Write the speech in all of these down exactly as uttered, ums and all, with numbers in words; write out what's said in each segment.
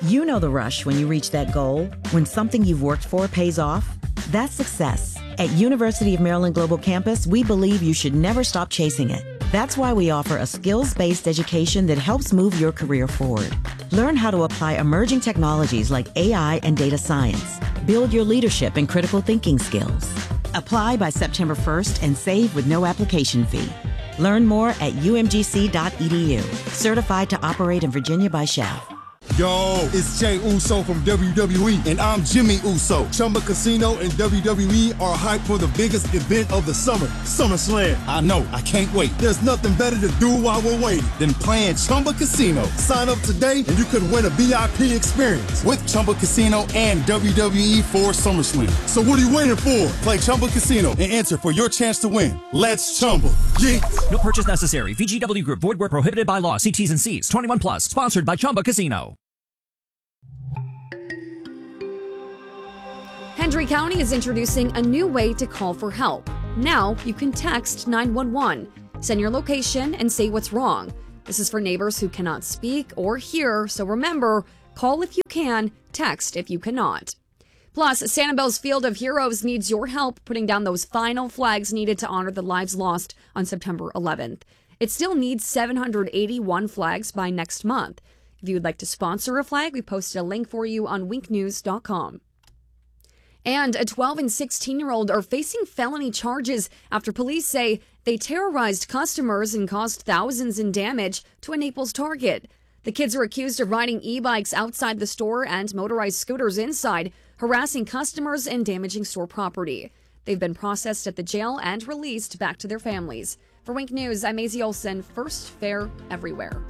You know the rush when you reach that goal, when something you've worked for pays off. That's success. At University of Maryland Global Campus, we believe you should never stop chasing it. That's why we offer a skills-based education that helps move your career forward. Learn how to apply emerging technologies like A I and data science. Build your leadership and critical thinking skills. Apply by September first and save with no application fee. Learn more at U M G C dot E D U. Certified to operate in Virginia by Shell. Yo, it's Jey Uso from W W E, and I'm Jimmy Uso. Chumba Casino and W W E are hyped for the biggest event of the summer, SummerSlam. I know, I can't wait. There's nothing better to do while we're waiting than playing Chumba Casino. Sign up today and you could win a V I P experience with Chumba Casino and W W E for SummerSlam. So what are you waiting for? Play Chumba Casino and enter for your chance to win. Let's Chumba. Yeah. No purchase necessary. V G W Group. Void where prohibited by law. See T's and C's. twenty-one plus. Sponsored by Chumba Casino. Hendry County is introducing a new way to call for help. Now you can text nine one one. Send your location and say what's wrong. This is for neighbors who cannot speak or hear, so remember, call if you can, text if you cannot. Plus, Sanibel's Field of Heroes needs your help putting down those final flags needed to honor the lives lost on September eleventh. It still needs seven hundred eighty-one flags by next month. If you would like to sponsor a flag, we posted a link for you on wink news dot com. And a twelve and sixteen-year-old are facing felony charges after police say they terrorized customers and caused thousands in damage to a Naples Target. The kids are accused of riding e-bikes outside the store and motorized scooters inside, harassing customers and damaging store property. They've been processed at the jail and released back to their families. For Wink News, I'm Maisie Olson, first fair everywhere.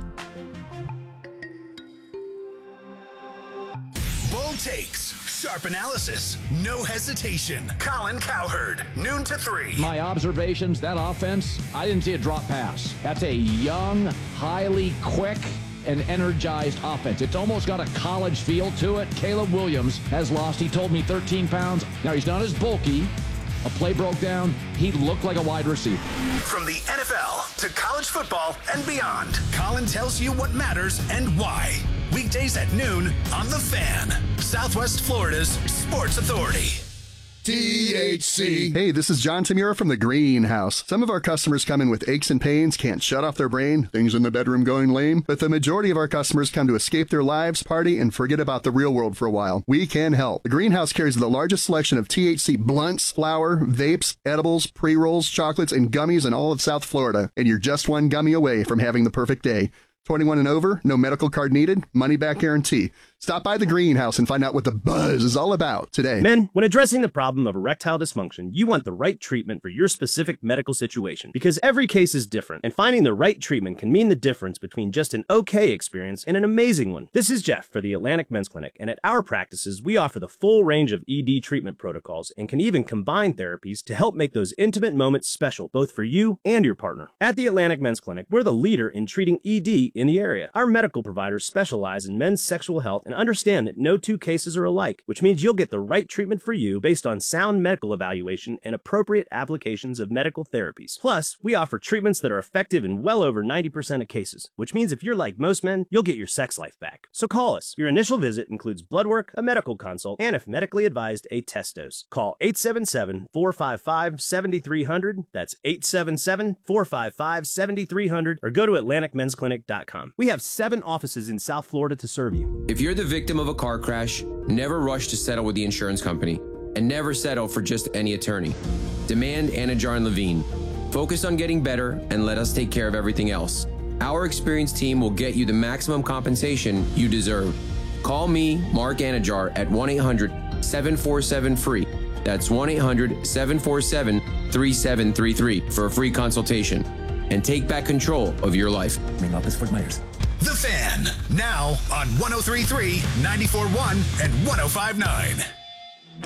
Bold takes, sharp analysis, no hesitation. Colin Cowherd, noon to three. My observations, that offense, I didn't see a drop pass. That's a young, highly quick, and energized offense. It's almost got a college feel to it. Caleb Williams has lost, he told me, thirteen pounds. Now, he's not as bulky. A play broke down. He looked like a wide receiver. From the N F L to college football and beyond, Colin tells you what matters and why. Weekdays at noon on The Fan, Southwest Florida's Sports Authority. T H C. Hey, this is John Tamura from the Greenhouse. Some of our customers come in with aches and pains, can't shut off their brain, things in the bedroom going lame, but the majority of our customers come to escape their lives, party, and forget about the real world for a while. We can help. The Greenhouse carries the largest selection of T H C blunts, flour, vapes, edibles, pre-rolls, chocolates, and gummies in all of South Florida, and you're just one gummy away from having the perfect day. twenty-one and over, no medical card needed, money-back guarantee. Stop by the Greenhouse and find out what the buzz is all about today. Men, when addressing the problem of erectile dysfunction, you want the right treatment for your specific medical situation because every case is different, and finding the right treatment can mean the difference between just an okay experience and an amazing one. This is Jeff for the Atlantic Men's Clinic, and at our practices, we offer the full range of E D treatment protocols and can even combine therapies to help make those intimate moments special, both for you and your partner. At the Atlantic Men's Clinic, we're the leader in treating E D in the area. Our medical providers specialize in men's sexual health and understand that no two cases are alike, which means you'll get the right treatment for you based on sound medical evaluation and appropriate applications of medical therapies. Plus, we offer treatments that are effective in well over ninety percent of cases, which means if you're like most men, you'll get your sex life back. So call us. Your initial visit includes blood work, a medical consult, and if medically advised, a test dose. Call eight seven seven, four five five, seven three zero zero. That's eight seven seven, four five five, seven three zero zero, or go to atlantic men's clinic dot com. We have seven offices in South Florida to serve you. If you're the victim of a car crash, never rush to settle with the insurance company, and never settle for just any attorney. Demand Anajar and Levine. Focus on getting better and let us take care of everything else. Our experienced team will get you the maximum compensation you deserve. Call me, Mark Anajar, at one eight hundred, seven four seven, F R E E. That's one eight hundred, seven four seven, three seven three three for a free consultation. And take back control of your life. Main office, Fort Myers. The Fan, now on one oh three point three, ninety-four point one, and one oh five point nine.